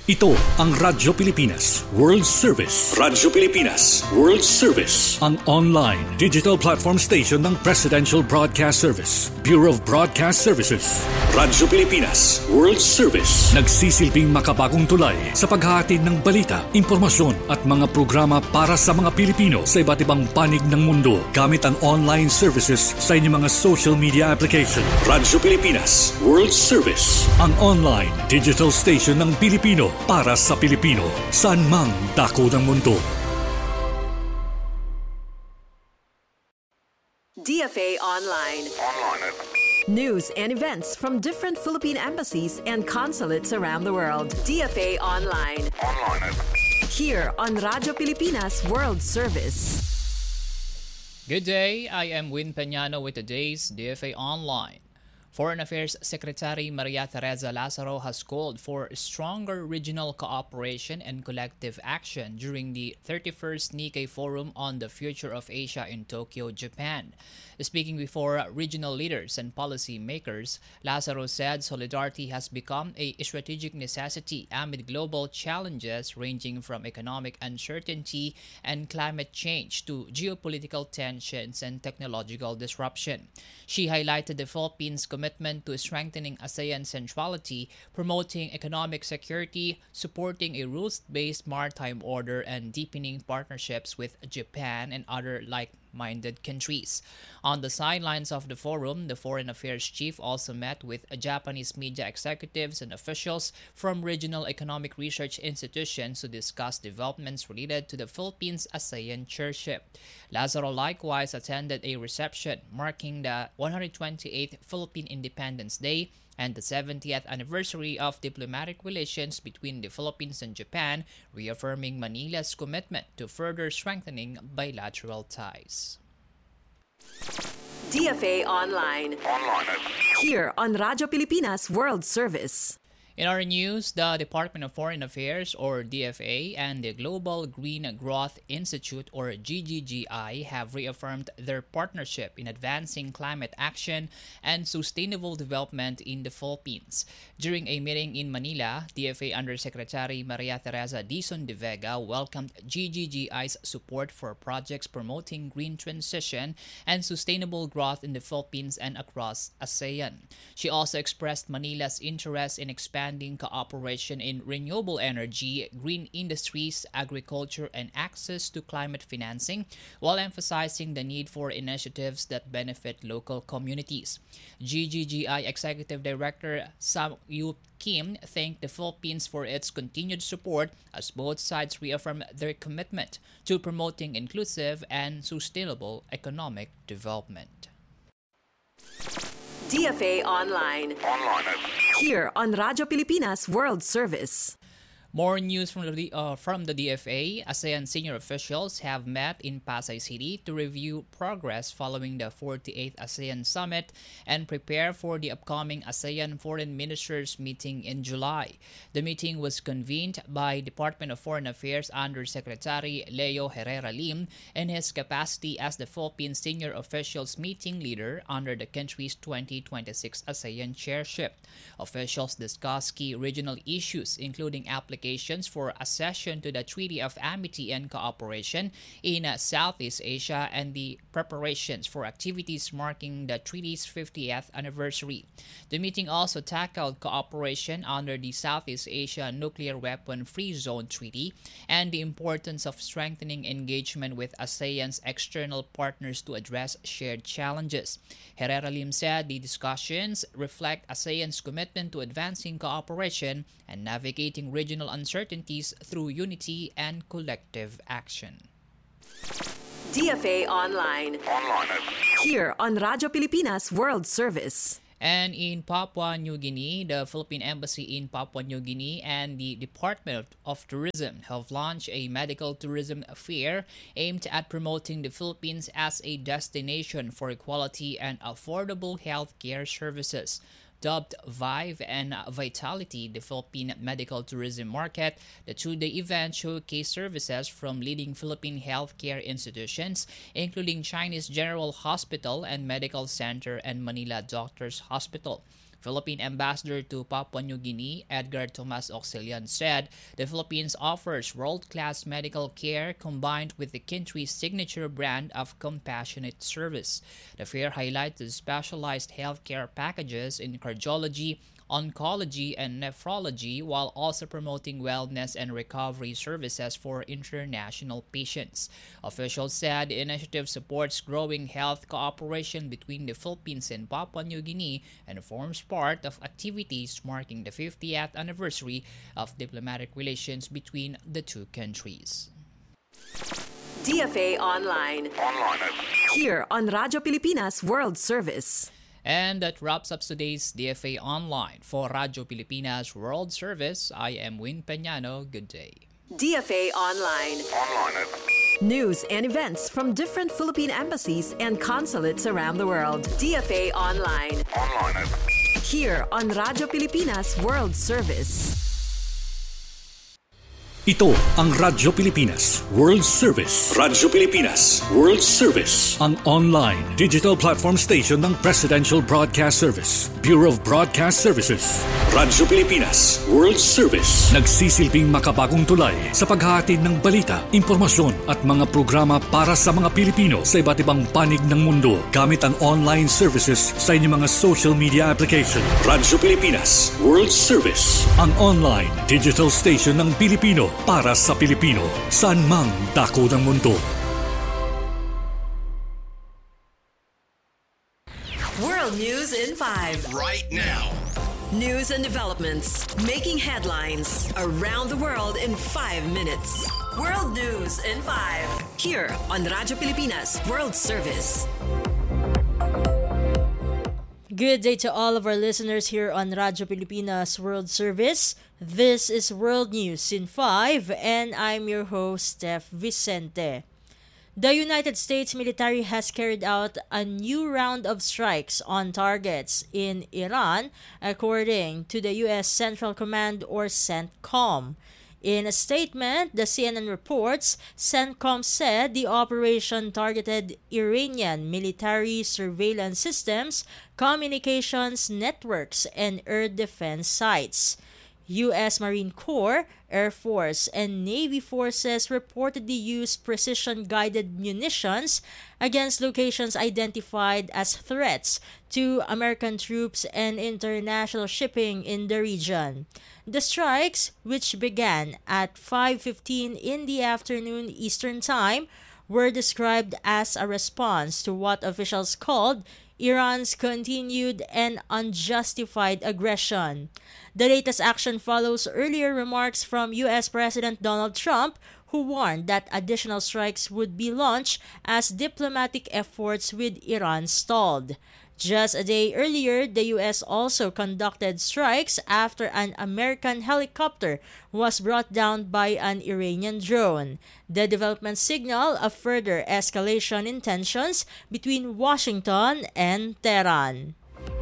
Ito ang Radyo Pilipinas World Service. Radyo Pilipinas World Service. Ang online digital platform station ng Presidential Broadcast Service, Bureau of Broadcast Services. Radyo Pilipinas World Service. Nagsisilbing makabagong tulay sa paghahatid ng balita, impormasyon at mga programa para sa mga Pilipino sa iba't ibang panig ng mundo gamit ang online services sa inyong mga social media application. Radyo Pilipinas World Service. Ang online digital station ng Pilipino para sa Pilipino, saan mang dako ng mundo. DFA Online. News and events from different Philippine embassies and consulates around the world. DFA Online. Here on Radyo Pilipinas World Service. Good day, I am Win Peñano with today's DFA Online. Foreign Affairs Secretary Maria Teresa Lazaro has called for stronger regional cooperation and collective action during the 31st Nikkei Forum on the Future of Asia in Tokyo, Japan. Speaking before regional leaders and policy makers, Lazaro said solidarity has become a strategic necessity amid global challenges ranging from economic uncertainty and climate change to geopolitical tensions and technological disruption. She highlighted the Philippines' commitment to strengthening ASEAN centrality, promoting economic security, supporting a rules-based maritime order, and deepening partnerships with Japan and other like-minded countries. On the sidelines of the forum, the Foreign Affairs Chief also met with Japanese media executives and officials from regional economic research institutions to discuss developments related to the Philippines' ASEAN chairship. Lazaro likewise attended a reception marking the 128th Philippine Independence Day and the 70th anniversary of diplomatic relations between the Philippines and Japan, reaffirming Manila's commitment to further strengthening bilateral ties. DFA Online. Here on Radyo Pilipinas World Service. In our news, the Department of Foreign Affairs, or DFA, and the Global Green Growth Institute, or GGGI, have reaffirmed their partnership in advancing climate action and sustainable development in the Philippines. During a meeting in Manila, DFA Undersecretary Maria Teresa Dizon de Vega welcomed GGGI's support for projects promoting green transition and sustainable growth in the Philippines and across ASEAN. She also expressed Manila's interest in expanding cooperation in renewable energy, green industries, agriculture, and access to climate financing, while emphasizing the need for initiatives that benefit local communities. GGGI Executive Director Sam Yu Kim thanked the Philippines for its continued support as both sides reaffirmed their commitment to promoting inclusive and sustainable economic development. DFA Online. Here on Radyo Pilipinas World Service. More news from the DFA. ASEAN senior officials have met in Pasay City to review progress following the 48th ASEAN Summit and prepare for the upcoming ASEAN Foreign Ministers meeting in July. The meeting was convened by Department of Foreign Affairs Undersecretary Leo Herrera Lim in his capacity as the Philippines senior officials meeting leader under the country's 2026 ASEAN chairship. Officials discussed key regional issues including applications for accession to the Treaty of Amity and Cooperation in Southeast Asia and the preparations for activities marking the treaty's 50th anniversary. The meeting also tackled cooperation under the Southeast Asia Nuclear Weapon Free Zone Treaty and the importance of strengthening engagement with ASEAN's external partners to address shared challenges. Herrera Lim said the discussions reflect ASEAN's commitment to advancing cooperation and navigating regional uncertainties through unity and collective action. DFA Online. Here on Radyo Pilipinas World Service. And in Papua New Guinea, the Philippine Embassy in Papua New Guinea and the Department of Tourism have launched a medical tourism fair aimed at promoting the Philippines as a destination for quality and affordable healthcare services. Dubbed Vive and Vitality, the Philippine medical tourism market, the two-day event showcased services from leading Philippine healthcare institutions, including Chinese General Hospital and Medical Center and Manila Doctors Hospital. Philippine Ambassador to Papua New Guinea, Edgar Tomas Oxelian, said the Philippines offers world-class medical care combined with the country's signature brand of compassionate service. The fair highlighted specialized healthcare packages in cardiology, oncology, and nephrology, while also promoting wellness and recovery services for international patients. Officials said the initiative supports growing health cooperation between the Philippines and Papua New Guinea and forms part of activities marking the 50th anniversary of diplomatic relations between the two countries. DFA Online. Here on Radyo Pilipinas World Service. And that wraps up today's DFA Online. For Radyo Pilipinas World Service, I am Win Peñano. Good day. DFA Online. News and events from different Philippine embassies and consulates around the world. DFA Online. Here on Radyo Pilipinas World Service. Ito ang Radyo Pilipinas World Service. Radyo Pilipinas World Service. Ang online digital platform station ng Presidential Broadcast Service, Bureau of Broadcast Services. Radyo Pilipinas World Service. Nagsisilbing makabagong tulay sa paghahatid ng balita, impormasyon at mga programa para sa mga Pilipino sa iba't ibang panig ng mundo gamit ang online services sa inyong mga social media application. Radyo Pilipinas World Service. Ang online digital station ng Pilipino para sa Pilipino, saan mang dako ng mundo. World News in 5. Right now. News and developments making headlines around the world in 5 minutes. World News in 5. Here on Radyo Pilipinas World Service. Good day to all of our listeners here on Radyo Pilipinas World Service. This is World News in 5 and I'm your host, Steph Vicente. The United States military has carried out a new round of strikes on targets in Iran, according to the U.S. Central Command or CENTCOM. In a statement, the CNN reports, CENTCOM said the operation targeted Iranian military surveillance systems, communications networks, and air defense sites. U.S. Marine Corps, Air Force, and Navy forces reportedly used precision-guided munitions against locations identified as threats to American troops and international shipping in the region. The strikes, which began at 5:15 in the afternoon Eastern Time, were described as a response to what officials called Iran's continued and unjustified aggression. The latest action follows earlier remarks from U.S. President Donald Trump, who warned that additional strikes would be launched as diplomatic efforts with Iran stalled. Just a day earlier, the U.S. also conducted strikes after an American helicopter was brought down by an Iranian drone. The development signal a further escalation in tensions between Washington and Tehran.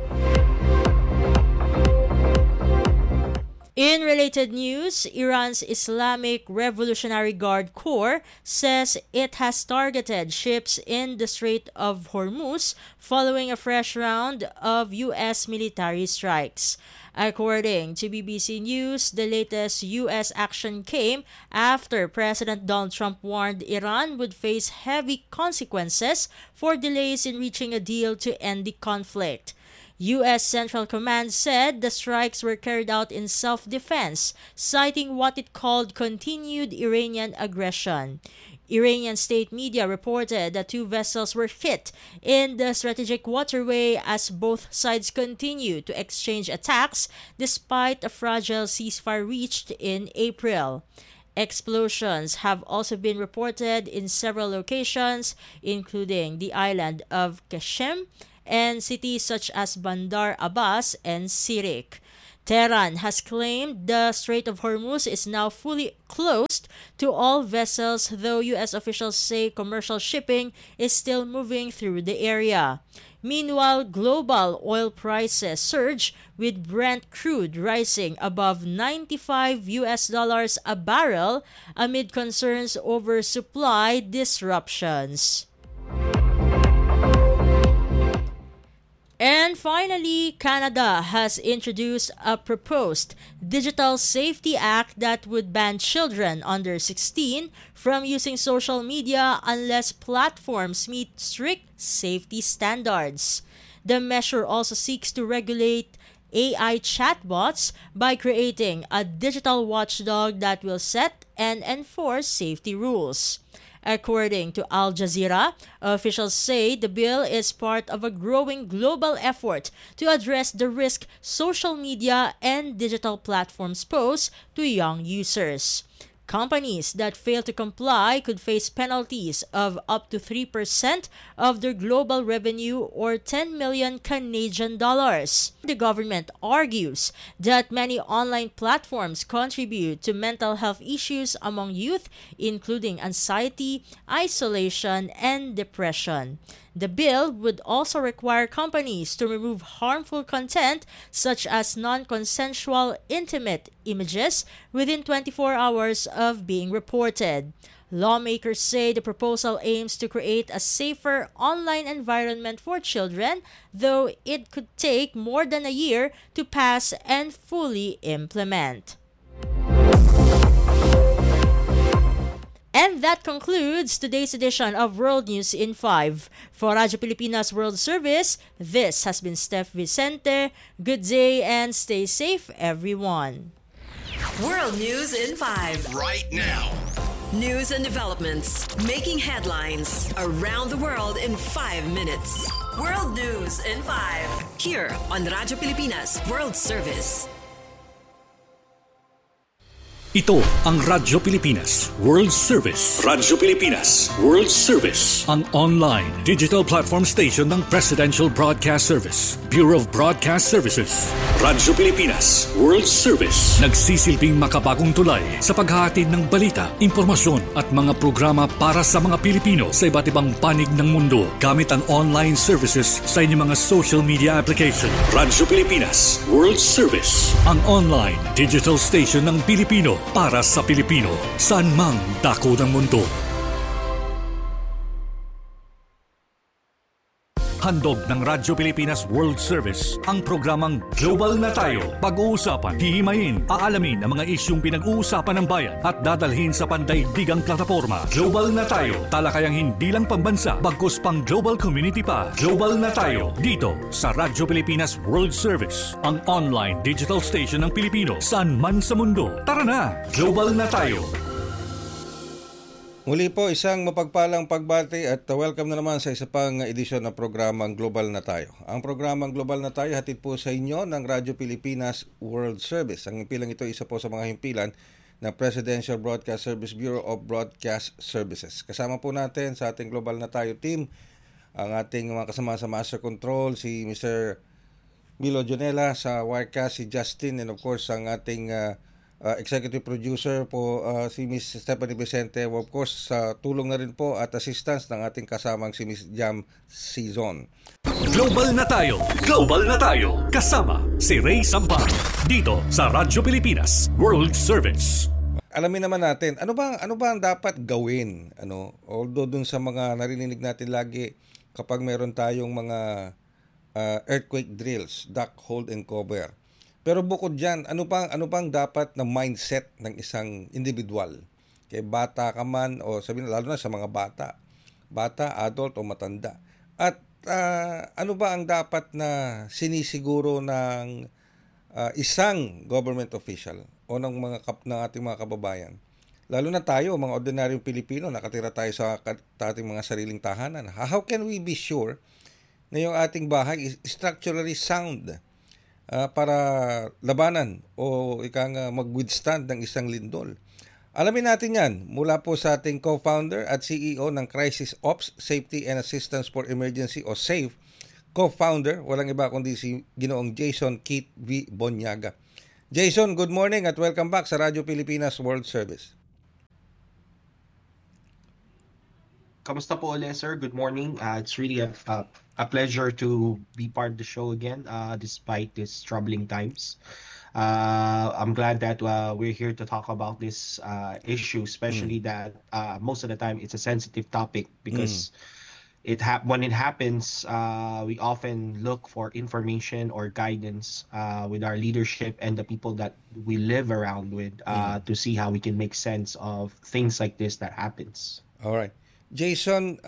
In related news, Iran's Islamic Revolutionary Guard Corps says it has targeted ships in the Strait of Hormuz following a fresh round of U.S. military strikes. According to BBC News, the latest U.S. action came after President Donald Trump warned Iran would face heavy consequences for delays in reaching a deal to end the conflict. U.S. Central Command said the strikes were carried out in self-defense, citing what it called continued Iranian aggression. Iranian state media reported that 2 vessels were hit in the strategic waterway as both sides continue to exchange attacks despite a fragile ceasefire reached in April. Explosions have also been reported in several locations, including the island of Qashem and cities such as Bandar Abbas and Sirik. Tehran has claimed the Strait of Hormuz is now fully closed to all vessels, though U.S. officials say commercial shipping is still moving through the area. Meanwhile, global oil prices surge, with Brent crude rising above $95 a barrel amid concerns over supply disruptions. And finally, Canada has introduced a proposed Digital Safety Act that would ban children under 16 from using social media unless platforms meet strict safety standards. The measure also seeks to regulate AI chatbots by creating a digital watchdog that will set and enforce safety rules. According to Al Jazeera, officials say the bill is part of a growing global effort to address the risk social media and digital platforms pose to young users. Companies that fail to comply could face penalties of up to 3% of their global revenue or 10 million Canadian dollars. The government argues that many online platforms contribute to mental health issues among youth, including anxiety, isolation, and depression. The bill would also require companies to remove harmful content such as non-consensual intimate images within 24 hours of being reported. Lawmakers say the proposal aims to create a safer online environment for children, though it could take more than a year to pass and fully implement. And that concludes today's edition of World News in 5. For Radyo Pilipinas World Service, this has been Steph Vicente. Good day and stay safe, everyone. World News in 5. Right now. News and developments making headlines around the world in 5 minutes. World News in 5. Here on Radyo Pilipinas World Service. Ito ang Radyo Pilipinas World Service. Radyo Pilipinas World Service. Ang online digital platform station ng Presidential Broadcast Service, Bureau of Broadcast Services. Radyo Pilipinas World Service. Nagsisilbing makabagong tulay sa paghahatid ng balita, impormasyon at mga programa para sa mga Pilipino sa iba't ibang panig ng mundo gamit ang online services sa inyong mga social media application. Radyo Pilipinas World Service. Ang online digital station ng Pilipino para sa Pilipino, saan mang dako ng mundo. Handog ng Radyo Pilipinas World Service ang programang Global na Tayo. Pag-uusapan, hihimayin, aalamin ang mga isyung pinag-uusapan ng bayan at dadalhin sa pandaigdigang plataforma. Global na Tayo, talakayang hindi lang pambansa, bagkus pang global community pa. Global na Tayo, dito sa Radyo Pilipinas World Service, ang online digital station ng Pilipino saan man sa mundo. Tara na, Global na Tayo! Muli po, isang mapagpalang pagbati at welcome na naman sa isa pang edisyon ng programang Global na Tayo. Ang programang Global na Tayo hatid po sa inyo ng Radyo Pilipinas World Service. Ang himpilang ito isa po sa mga himpilan ng Presidential Broadcast Service Bureau of Broadcast Services. Kasama po natin sa ating Global na Tayo team ang ating mga kasama sa Master Control, si Mr. Milo Jonela, sa Wirecast, si Justin, and of course ang ating executive producer po si Miss Stephanie Vicente, of course sa tulong na rin po at assistance ng ating kasamang si Miss Jam Season. Global na tayo! Global na tayo! Kasama si Ray Sampang dito sa Radyo Pilipinas World Service. Alamin naman natin, ano ba ang dapat gawin? Although dun sa mga narinig natin lagi kapag meron tayong mga earthquake drills, duck, hold, and cover. Pero bukod diyan, ano pang dapat na mindset ng isang individual? Kay bata ka man o sabihin lalo na sa mga bata, adult o matanda. At ano ba ang dapat na sinisiguro ng isang government official o ng ating mga kababayan? Lalo na tayo, mga ordinaryong Pilipino, nakatira tayo sa ating mga sariling tahanan. How can we be sure na yung ating bahay is structurally sound? Para labanan o mag-withstand ng isang lindol. Alamin natin yan mula po sa ating co-founder at CEO ng Crisis Ops, Safety and Assistance for Emergency o SAFE, co-founder, walang iba kundi si Ginoong Jason Keith V. Bonyaga. Jason, good morning at welcome back sa Radyo Pilipinas World Service. Kamusta po ulit, sir? Good morning. It's really a pleasure to be part of the show again, despite these troubling times. I'm glad that we're here to talk about this issue, especially that most of the time it's a sensitive topic because when it happens, we often look for information or guidance with our leadership and the people that we live around with to see how we can make sense of things like this that happens. Alright. Jason,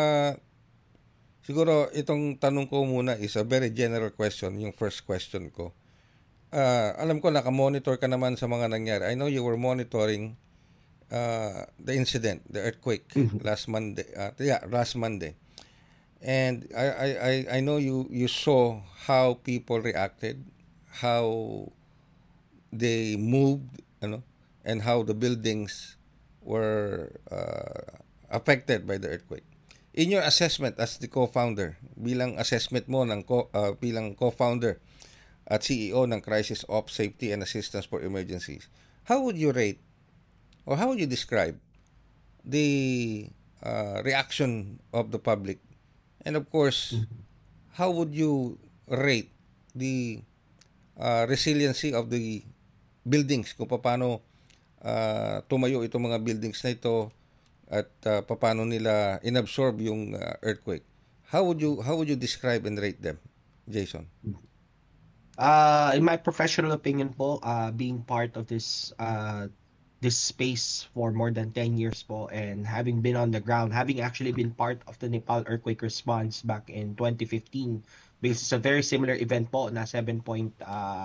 siguro itong tanong ko muna is a very general question, yung first question ko. Alam ko naka-monitor ka naman sa mga nangyari. I know you were monitoring the incident, the earthquake last Monday. Last Monday. And I know you saw how people reacted, how they moved, and how the buildings were affected by the earthquake. In your assessment as the co-founder, bilang assessment mo bilang co-founder at CEO ng Crisis Ops Safety and Assistance for Emergencies, how would you rate or how would you describe the reaction of the public? And of course, how would you rate the resiliency of the buildings, kung paano tumayo itong mga buildings na ito at paano nila inabsorb yung earthquake? How would you describe and rate them, Jason? In my professional opinion po, being part of this space for more than 10 years po, and having been on the ground, having actually been part of the Nepal earthquake response back in 2015, because it's a very similar event po na 7.5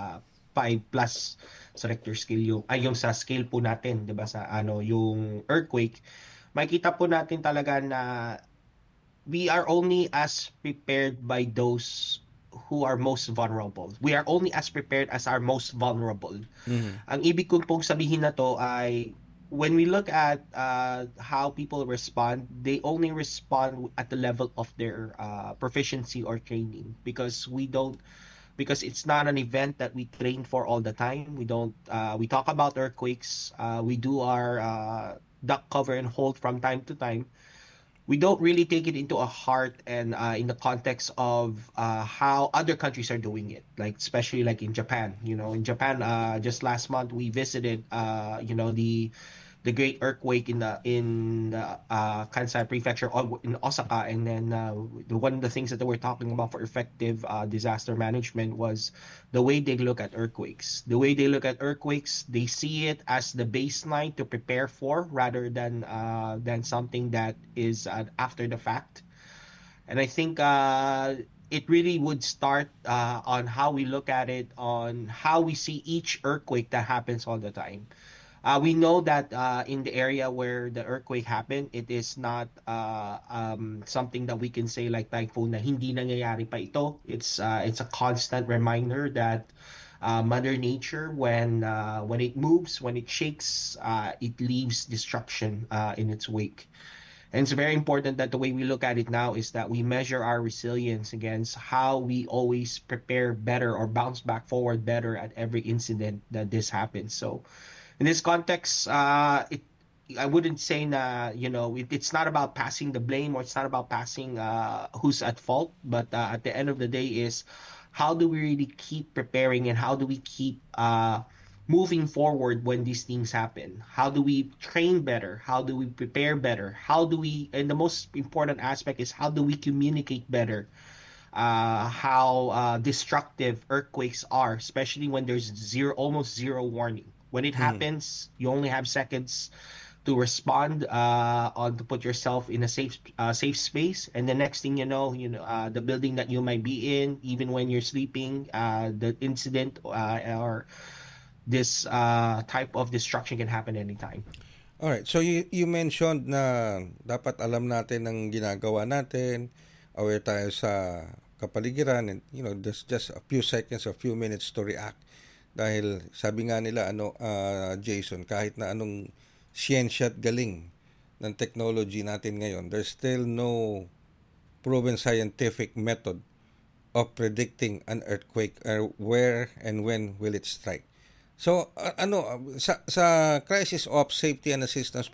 plus sa Richter scale yung sa scale po natin, 'di ba, sa yung earthquake. Makikita po natin talaga na we are only as prepared by those who are most vulnerable. We are only as prepared as our most vulnerable. Ang ibig ko pong sabihin na to ay when we look at how people respond, they only respond at the level of their proficiency or training, because it's not an event that we train for all the time. We talk about earthquakes, we do our duck cover and hold from time to time. We don't really take it into a heart and in the context of how other countries are doing it, like especially like in Japan. In Japan, just last month we visited the great earthquake in the Kansai Prefecture in Osaka, and then one of the things that they were talking about for effective disaster management was the way they look at earthquakes. The way they look at earthquakes, they see it as the baseline to prepare for, rather than something that is after the fact. And I think it really would start on how we look at it, on how we see each earthquake that happens all the time. We know that in the area where the earthquake happened, it is not something that we can say like typhoon na hindi nangyayari pa ito. It's a constant reminder that Mother Nature, when it moves, when it shakes, it leaves destruction in its wake. And it's very important that the way we look at it now is that we measure our resilience against how we always prepare better or bounce back forward better at every incident that this happens. So in this context, I wouldn't say na, it's not about passing the blame, or it's not about passing who's at fault, but at the end of the day is how do we really keep preparing, and how do we keep moving forward when these things happen? How do we train better? How do we prepare better? And the most important aspect is how do we communicate better? How destructive earthquakes are, especially when there's almost zero warning. When it happens, you only have seconds to respond, to put yourself in a safe space, and the next thing you know, the building that you might be in, even when you're sleeping, the incident or this type of destruction can happen anytime. All right. So you mentioned na dapat alam natin ang ginagawa natin, aware tayo sa kapaligiran, and there's just a few seconds or few minutes to react. Dahil sabi nga nila Jason, kahit na anong siyensya at galing ng technology natin ngayon, there's still no proven scientific method of predicting an earthquake, or where and when will it strike. So sa Crisis Ops Safety and Assistance